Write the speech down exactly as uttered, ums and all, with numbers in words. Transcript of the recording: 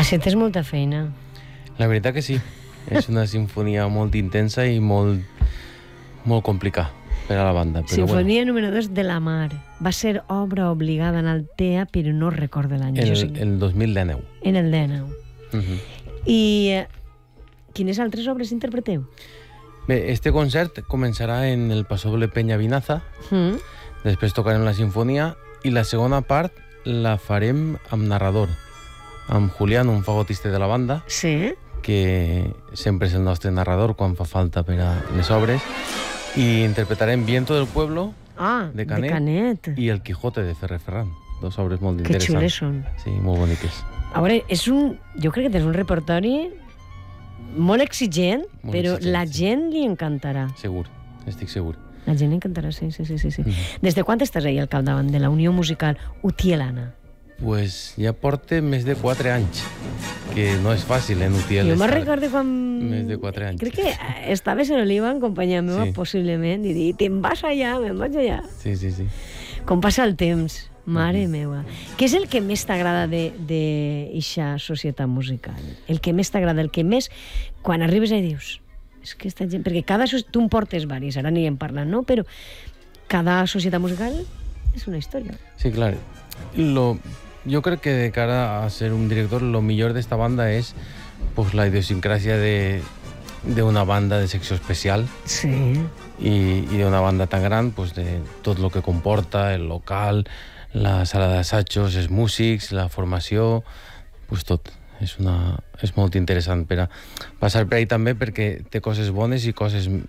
Sentes molta feina. La veritat que sí. És una sinfonia molt intensa i molt, molt complicada per a la banda. Però Sinfonia bueno, número dos de la Mar. Va ser obra obligada en Altea, però no recordo l'any. en Jo el, sé que- el dos mil dinou. En el dinou. Uh -huh. I eh, quines altres obres interpreteu? Bé, este concert començarà en el Pasoble Peña Vinaza, Mm. després tocarem la sinfonia i la segona part la farem amb narrador, amb Julián, un fagotista de la banda, Sí? que sempre és el nostre narrador quan fa falta per a les obres, i interpretarem Viento del Pueblo Ah, de de Canet, Canet. i El Quijote de Ferrer Ferran, dos obres molt Que xules interessants. són. Sí, molt boniques. A veure, és un, jo crec que tens un repertori molt exigent, Molt però exigent, la sí. gent li encantarà. Segur, estic segur. La gent li encantarà, sí, sí, sí. sí, sí. Mhm. Des de quan estàs ahí al capdavant de la Unió Musical Utielana? Pues ja porta més de quatre anys, que no és fàcil en Utiel. Jo me'n estar recordo quan... Més de quatre anys. Crec que estaves en Oliva en companyia meva, Sí. possiblement, i dir, te'n vas allà, me'n vaig allà. Sí, sí, sí. Com passa el temps, mare meva. Què és el que més t'agrada d'eixa societat musical? El que més t'agrada, el que més... Quan arribes i dius... És que esta gent... Perquè cada... soci- Tu en portes varis, ara anirem parlant, no? Però cada societat musical és una història. Sí, clar. Lo, yo creo que de cara a ser un director, lo mejor de esta banda es pues la idiosincrasia de, de una banda de secció especial Sí. y, y de una banda tan gran, pues de tot lo que comporta, el local, la sala d'assajos, els músics, la formació, pues tot. És, una, és molt interessant per a passar per ahí també perquè té coses bones i coses